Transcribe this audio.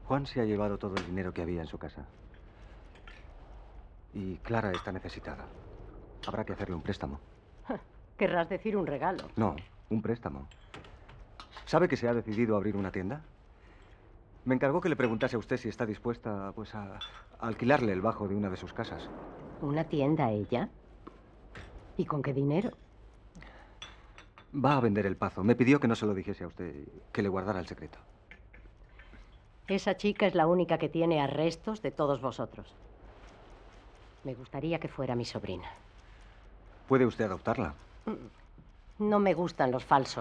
Juan se ha llevado todo el dinero que había en su casa. Y Clara está necesitada. Habrá que hacerle un préstamo. Querrás decir un regalo. No, un préstamo. ¿Sabe que se ha decidido abrir una tienda? Me encargó que le preguntase a usted si está dispuesta, pues, a alquilarle el bajo de una de sus casas. ¿Una tienda ella? ¿Y con qué dinero? Va a vender el Pazo. Me pidió que no se lo dijese a usted, que le guardara el secreto. Esa chica es la única que tiene arrestos de todos vosotros. Me gustaría que fuera mi sobrina. ¿Puede usted adoptarla? No me gustan los falsos.